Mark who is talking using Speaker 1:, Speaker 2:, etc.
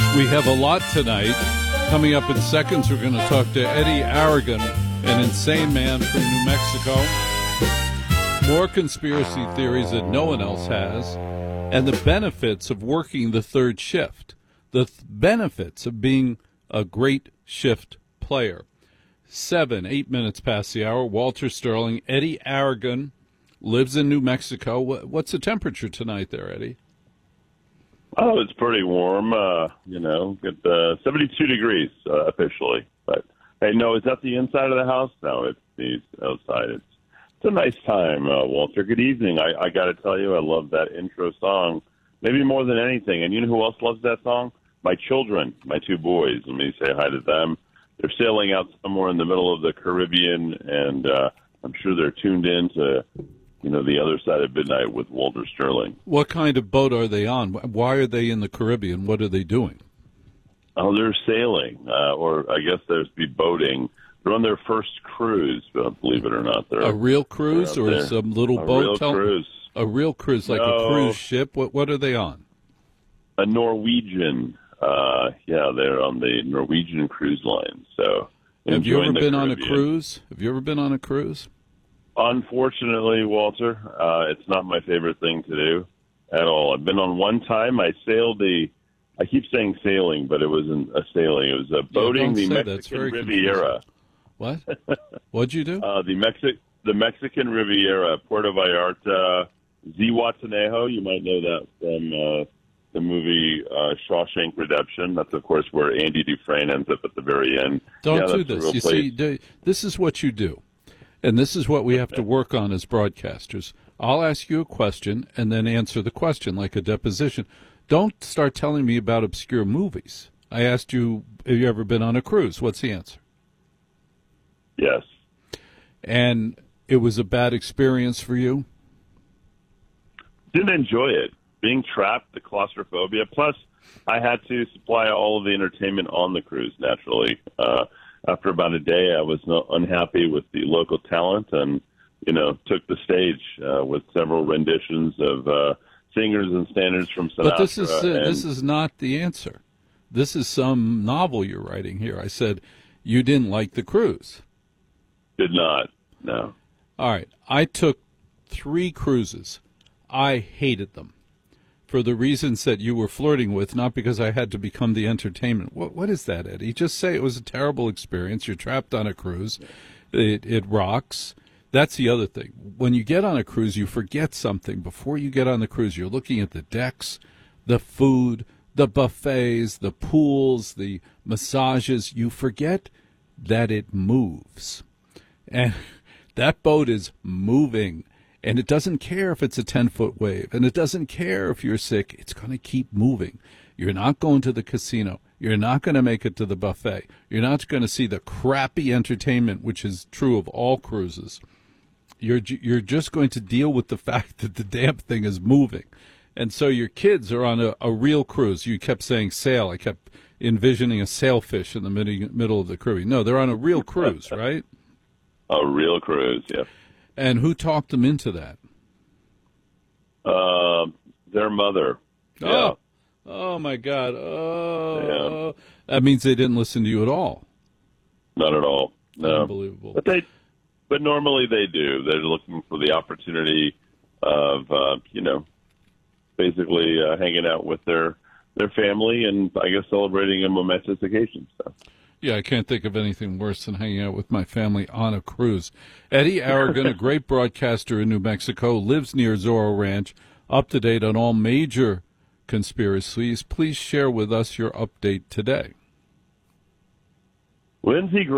Speaker 1: We have a lot tonight. Coming up in seconds, we're going to talk to Eddie Aragon, an insane man from New Mexico. More conspiracy theories that no one else has, and the benefits of working the third shift. The benefits of being a great shift player. 8 minutes past the hour. Walter Sterling, Eddie Aragon, lives in New Mexico. What's the temperature tonight there, Eddie?
Speaker 2: Oh, it's pretty warm. Get 72 degrees officially. But hey, no, is that the inside of the house? No, it's the outside. It's a nice time, Walter. Good evening. I got to tell you, I love that intro song, maybe more than anything. And you know who else loves that song? My children, my two boys. Let me say hi to them. They're sailing out somewhere in the middle of the Caribbean, and I'm sure they're tuned in to the other side of midnight with Walter Sterling.
Speaker 1: What kind of boat are they on? Why are they in the Caribbean? What are they doing?
Speaker 2: Oh, they're sailing, or I guess there's be boating. They're on their first cruise, believe it or not. They're
Speaker 1: a real cruise or some little boat?
Speaker 2: Real cruise.
Speaker 1: A real cruise, like a cruise ship? What are they on?
Speaker 2: A Norwegian. They're on the Norwegian cruise line. So,
Speaker 1: have you ever been on a cruise? Have you ever been on a cruise?
Speaker 2: Unfortunately, Walter, it's not my favorite thing to do at all. I've been on one time. I sailed I keep saying sailing, but it wasn't a sailing. It was a boating the Mexican Riviera.
Speaker 1: What? What'd you do?
Speaker 2: The Mexican Riviera, Puerto Vallarta, Zihuatanejo. You might know that from the movie Shawshank Redemption. That's, of course, where Andy Dufresne ends up at the very end.
Speaker 1: Don't do this. You see, this is what you do. And this is what we have to work on as broadcasters. I'll ask you a question and then answer the question like a deposition. Don't start telling me about obscure movies. I asked you, have you ever been on a cruise? What's the answer?
Speaker 2: Yes.
Speaker 1: And it was a bad experience for you?
Speaker 2: Didn't enjoy it. Being trapped, the claustrophobia. Plus, I had to supply all of the entertainment on the cruise, naturally. After about a day, I was unhappy with the local talent and, took the stage with several renditions of singers and standards from Sinatra.
Speaker 1: But this is not the answer. This is some novel you're writing here. I said you didn't like the cruise.
Speaker 2: Did not, no.
Speaker 1: All right. I took 3 cruises. I hated them for the reasons that you were flirting with, not because I had to become the entertainment. What is that, Eddie? Just say it was a terrible experience. You're trapped on a cruise. It rocks. That's the other thing. When you get on a cruise, you forget something. Before you get on the cruise, you're looking at the decks, the food, the buffets, the pools, the massages. You forget that it moves. And that boat is moving. And it doesn't care if it's a 10-foot wave, and it doesn't care if you're sick. It's going to keep moving. You're not going to the casino. You're not going to make it to the buffet. You're not going to see the crappy entertainment, which is true of all cruises. You're just going to deal with the fact that the damn thing is moving. And so your kids are on a real cruise. You kept saying sail. I kept envisioning a sailfish in the middle of the Caribbean. No, they're on a real cruise, right?
Speaker 2: A real cruise, yeah.
Speaker 1: And who talked them into that?
Speaker 2: Their mother. Yeah.
Speaker 1: Oh my God. Oh, yeah. That means they didn't listen to you at all.
Speaker 2: Not at all. No.
Speaker 1: Unbelievable.
Speaker 2: But normally they do. They're looking for the opportunity of, basically hanging out with their family and, I guess, celebrating a momentous occasion. So.
Speaker 1: Yeah, I can't think of anything worse than hanging out with my family on a cruise. Eddie Aragon, a great broadcaster in New Mexico, lives near Zorro Ranch, up to date on all major conspiracies. Please share with us your update today.
Speaker 2: Lindsey